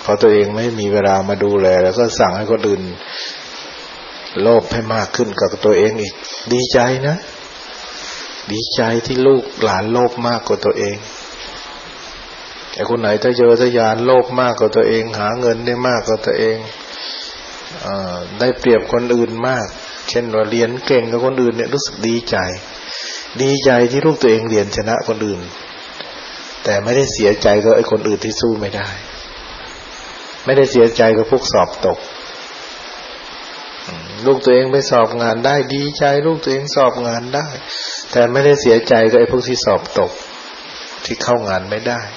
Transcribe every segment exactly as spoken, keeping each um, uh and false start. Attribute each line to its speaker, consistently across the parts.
Speaker 1: อตัวเองไม่มีเวลามาดูแลแล้วก็สั่งให้คนอื่นโลภให้มากขึ้นกับตัวเองอีกดีใจนะดีใจที่ลูกหลานโลภมากกว่าตัวเองไอ้คนไหนถ้าเจอทะยานโลภมากกว่าตัวเองหาเงินได้มากกว่าตัวเองเอ่อได้เปรียบคนอื่นมากเช่นว่าเรียนเก่งกว่าคนอื่นเนี่ยรู้สึกดีใจดีใจที่ลูกตัวเองเรียนชนะคนอื่นแต่ไม่ได้เสียใจกับไอ้คนอื่นที่สู้ไม่ได้ไม่ได้เสียใจกับพวกสอบตกลูกตัวเองไปสอบงานได้ดีใจลูกตัวเองสอบงานได้แต่ไม่ได้เสียใจกับไอ้พวกที่สอบตกที่เข้างานไม่ได้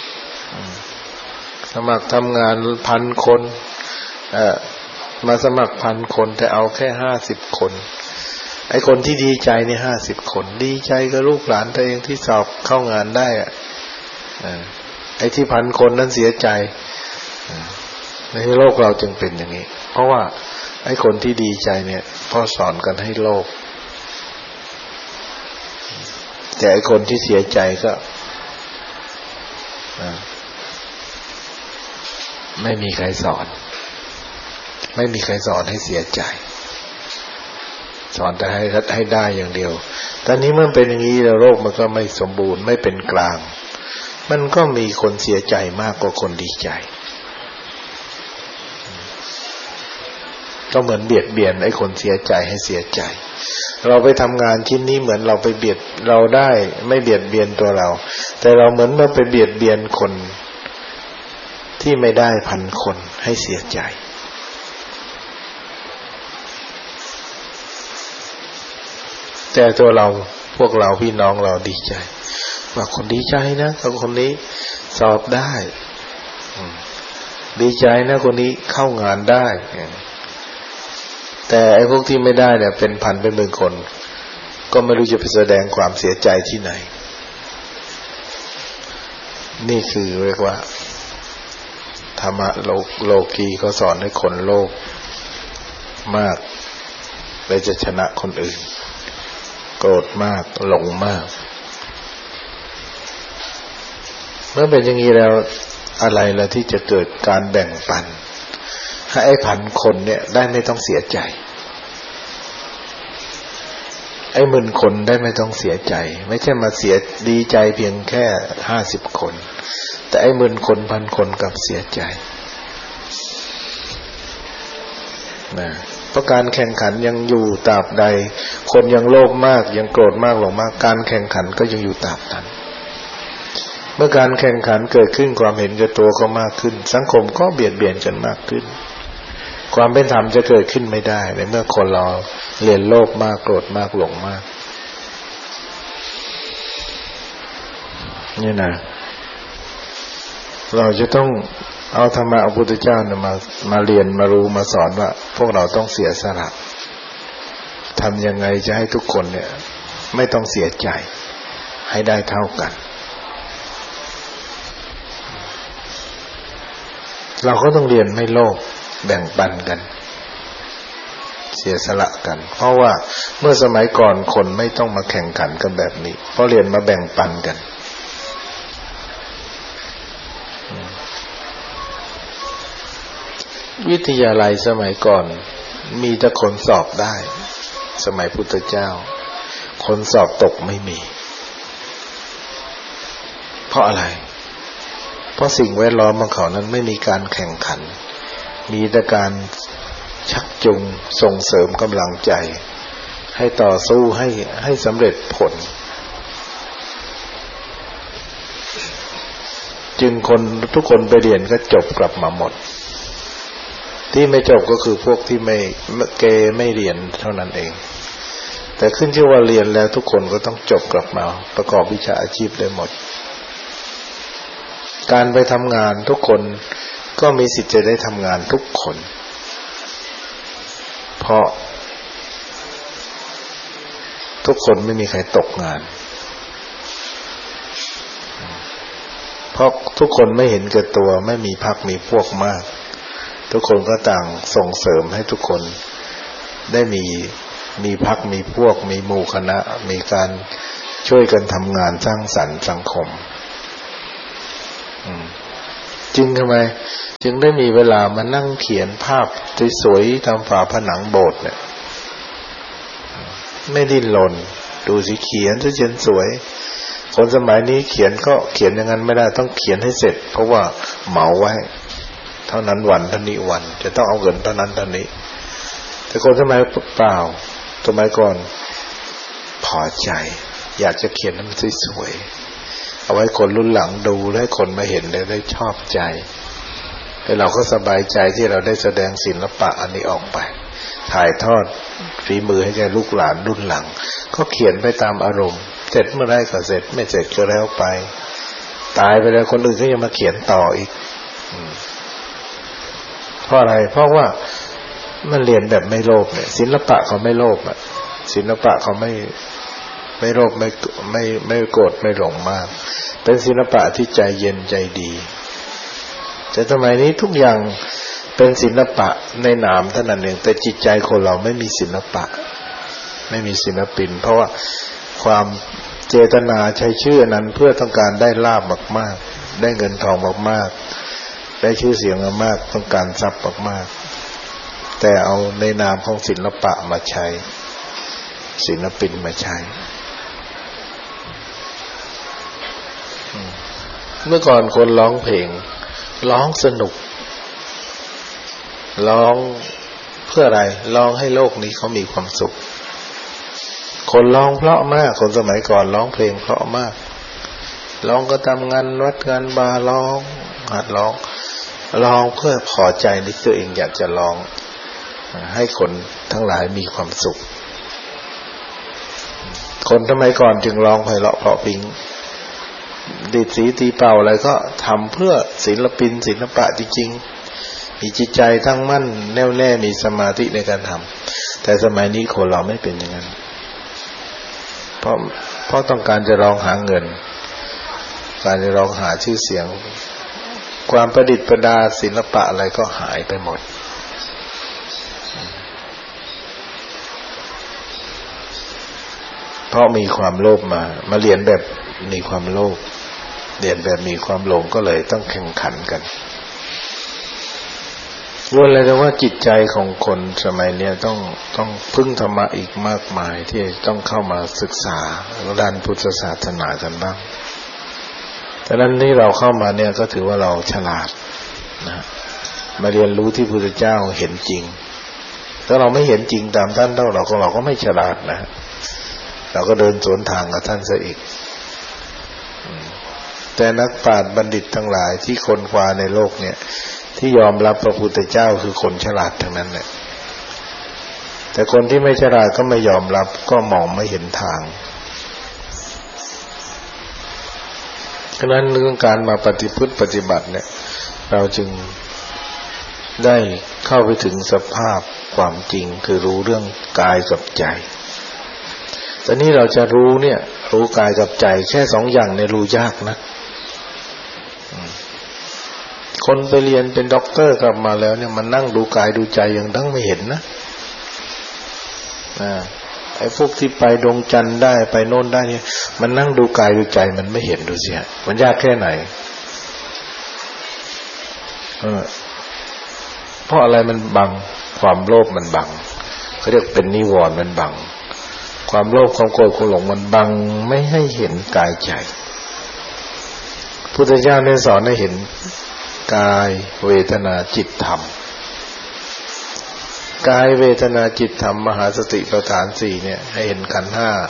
Speaker 1: สมัครทำงานพันคนเอ่อมาสมัครพันคนแต่เอาแค่ห้าสิบคนไอ้คนที่ดีใจนี่ห้าสิบคนดีใจกับลูกหลานตัวเองที่สอบเข้างานได้อ่ะไอ้ที่พันคนนั้นเสียใจในโลกเราจึงเป็นอย่างนี้เพราะว่าไอ้คนที่ดีใจเนี่ยพ่อสอนกันให้โลภแต่ไอ้คนที่เสียใจก็ไม่มีใครสอนไม่มีใครสอนให้เสียใจสอนแต่ให้ให้ได้อย่างเดียวตอนนี้เมื่อเป็นอย่างนี้แล้วโลกมันก็ไม่สมบูรณ์ไม่เป็นกลางมันก็มีคนเสียใจมากกว่าคนดีใจก็เหมือนเบียดเบียนไอ้คนเสียใจให้เสียใจเราไปทำงานชิ้นนี้เหมือนเราไปเบียดเราได้ไม่เบียดเบียนตัวเราแต่เราเหมือนเราไปเบียดเบียนคนที่ไม่ได้พันคนให้เสียใจแต่ตัวเราพวกเราพี่น้องเราดีใจว่าคนดีใจนะคนนี้สอบได้ดีใจนะคนนี้เข้างานได้แต่ไอ้พวกที่ไม่ได้เนี่ยเป็นพันเป็นหมื่นคนก็ไม่รู้จะไปแสดงความเสียใจที่ไหนนี่คือเรียกว่าธรรมะโลกโลกีเขาสอนให้คนโลภมากเลยจะชนะคนอื่นโกรธมากหลงมากเมื่อเป็นอย่างนี้แล้วอะไรล่ะที่จะเกิดการแบ่งปันให้ไอ้พันคนเนี่ยได้ไม่ต้องเสียใจไอ้หมื่นคนได้ไม่ต้องเสียใจไม่ใช่มาเสียดีใจเพียงแค่ห้าสิบคนแต่ไอ้หมื่นคนพันคนกลับเสียใจนะเพราะการแข่งขันยังอยู่ตราบใดคนยังโลภมากยังโกรธมากหลงมากการแข่งขันก็ยังอยู่ตราบนั้นเมื่อการแข่งขันเกิดขึ้นความเห็นแก่ตัวก็มากขึ้นสังคมก็เบียดเบียนกันมากขึ้นความเป็นธรรมจะเกิดขึ้นไม่ได้ในเมื่อคนเราเรียนโลภมากโกรธมากหลงมากนี่นะเราจะต้องเอาธรรมะของพระพุทธเจ้าเนี่ยมามาเรียนมารู้มาสอนว่าพวกเราต้องเสียสละทำยังไงจะให้ทุกคนเนี่ยไม่ต้องเสียใจให้ได้เท่ากันเราก็ต้องเรียนไม่โลภแบ่งปันกันเสียสละกันเพราะว่าเมื่อสมัยก่อนคนไม่ต้องมาแข่งขันกันแบบนี้เพราะเรียนมาแบ่งปันกันวิทยาลัยสมัยก่อนมีแต่คนสอบได้สมัยพุทธเจ้าคนสอบตกไม่มีเพราะอะไรเพราะสิ่งแวดล้อมของเขานั้นไม่มีการแข่งขันมีแต่การชักจูงส่งเสริมกำลังใจให้ต่อสู้ให้ให้สำเร็จผลจึงคนทุกคนไปเรียนก็จบกลับมาหมดที่ไม่จบก็คือพวกที่ไม่เกไม่เรียนเท่านั้นเองแต่ขึ้นชื่อว่าเรียนแล้วทุกคนก็ต้องจบกลับมาประกอบวิชาอาชีพได้หมดการไปทำงานทุกคนก็มีสิทธิ์จะได้ทำงานทุกคนเพราะทุกคนไม่มีใครตกงานเพราะทุกคนไม่เห็นแก่ตัวไม่มีพรรคมีพวกมากทุกคนก็ต่างส่งเสริมให้ทุกคนได้มีมีพรรคมีพวกมีหมู่คณะมีการช่วยกันทำงานสร้างสรรค์สังคมจึงทำไมจึงได้มีเวลามานั่งเขียนภาพสวยๆตามฝาผนังโบสถ์เนี่ยไม่ดิ้นรนดูสิเขียนซะจนสวยคนสมัยนี้เขียนก็เขียนอย่างนั้นไม่ได้ต้องเขียนให้เสร็จเพราะว่าเหมาไว้เท่านั้นวันเท่านี้วันจะต้องเอาเงินเท่านั้นเท่านี้แต่คนสมัยเปล่าสมัยก่อนพอใจอยากจะเขียนให้มันสวยๆเอาไว้คนรุ่นหลังดูและให้คนมาเห็นได้ชอบใจให้เราก็สบายใจที่เราได้แสดงศิลปะอันนี้ออกไปถ่ายทอดฝีมือให้แก่ลูกหลานรุ่นหลังก็เขียนไปตามอารมณ์เสร็จเมื่อไรก็เสร็จไม่เสร็จก็แล้วไปตายไปแล้วคนอื่นก็ยังมาเขียนต่ออีกเพราะอะไรเพราะว่ามันเรียนแบบไม่โลภเนี่ยศิลปะเขาไม่โลภอ่ะศิลปะเขาไม่ไม่โลภไม่ไม่ไม่โกรธไม่หลงมากเป็นศิลปะที่ใจเย็นใจดีแต่สมัยนี้ทุกอย่างเป็นศิลปะในนามเท่านั้นเองแต่จิตใจคนเราไม่มีศิลปะไม่มีศิลปินเพราะว่าความเจตนาใช้ชื่อนั้นเพื่อต้องการได้ลาภมากๆได้เงินทองมากๆได้ชื่อเสียงมากๆต้องการทรัพย์มากๆแต่เอาในนามของศิลปะมาใช้ศิลปินมาใช้เมื่อก่อนคนร้องเพลงร้องสนุกร้องเพื่ออะไรร้องให้โลกนี้เขามีความสุขคนร้องเพราะมากคนสมัยก่อนร้องเพลงเพราะมากร้องก็ทำงานวัดงานบาร์ร้องหัดร้องร้องเพื่อพอใจในตัวเองอยากจะร้องให้คนทั้งหลายมีความสุขคนสมัยก่อนจึงร้องไพเราะเพราะพริ้งดีดสีตีเป่าอะไรก็ทำเพื่อศิลปินศิลปะจริงๆมีจิตใจตั้งมั่นแน่วแน่มีสมาธิในการทำแต่สมัยนี้คนเราไม่เป็นอย่างนั้นเพราะเพราะต้องการจะร้องหาเงินการจะร้องหาชื่อเสียงความประดิษฐ์ประดาศิลปะอะไรก็หายไปหมดเพราะมีความโลภมามาเรียนแบบมีความโลภเรียนแบบมีความหลงก็เลยต้องแข่งขันกันล้วนเลยแต่ว่าจิตใจของคนสมัยนี้ต้องต้องพึ่งธรรมะอีกมากมายที่ต้องเข้ามาศึกษาด้านพุทธศาสนากันบ้างแต่นั้นที่เราเข้ามาเนี่ยก็ถือว่าเราฉลาดนะมาเรียนรู้ที่พระพุทธเจ้าเห็นจริงถ้าเราไม่เห็นจริงตามท่านเท่าเราก็เราก็ไม่ฉลาดนะเราก็เดินสวนทางกับท่านซะอีกแต่นักปราชญ์บัณฑิตทั้งหลายที่ค้นคว้าในโลกเนี่ยที่ยอมรับพระพุทธเจ้าคือคนฉลาดทั้งนั้นแหละแต่คนที่ไม่ฉลาดก็ไม่ยอมรับก็มองไม่เห็นทางฉะนั้นเรื่องการมาปฏิพฤติปฏิบัติเนี่ยเราจึงได้เข้าไปถึงสภาพความจริงคือรู้เรื่องกายกับใจแต่นี่เราจะรู้เนี่ยรู้กายกับใจแค่สองอย่างเนี่ยรู้ยากนะคนไปเรียนเป็นด็อกเตอร์กลับมาแล้วเนี่ยมันนั่งดูกายดูใจยังทั้งไม่เห็นนะอ่าไอ้พวกที่ไปดวงจันทร์ได้ไปโน่นได้เนี่ยมันนั่งดูกายดูใจมันไม่เห็นดูสิฮะมันยากแค่ไหนเออเพราะอะไรมันบังความโลภมันบังเขาเรียกเป็นนิวรณ์มันบังความโลภความโกรธความหลงมันบังไม่ให้เห็นกายใจพุทธเจ้าได้สอนให้เห็นกายเวทนาจิตธรรมกายเวทนาจิตธรรมมหาสติปัฏฐานสี่เนี่ยให้เห็นขันธ์ห้า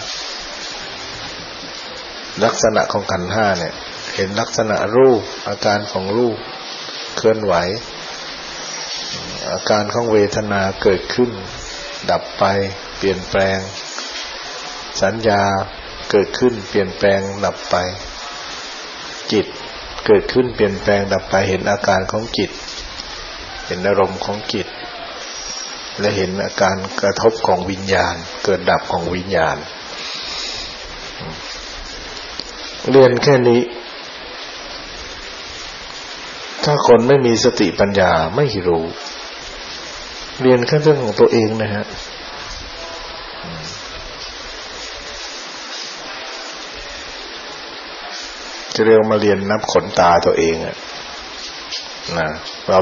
Speaker 1: ลักษณะของขันธ์ห้าเนี่ยเห็นลักษณะรูปอาการของรูปเคลื่อนไหวอาการของเวทนาเกิดขึ้นดับไปเปลี่ยนแปลงสัญญาเกิดขึ้นเปลี่ยนแปลงดับไปจิตเกิดขึ้นเปลี่ยนแปลงดับไปเห็นอาการของจิตเห็นอารมณ์ของจิตและเห็นอาการกระทบของวิญญาณเกิดดับของวิญญาณเรียนแค่นี้ถ้าคนไม่มีสติปัญญาไม่รู้เรียนแค่เรื่องของตัวเองนะฮะจะเรียกมาเรียนนับขนตาตัวเองอะนะ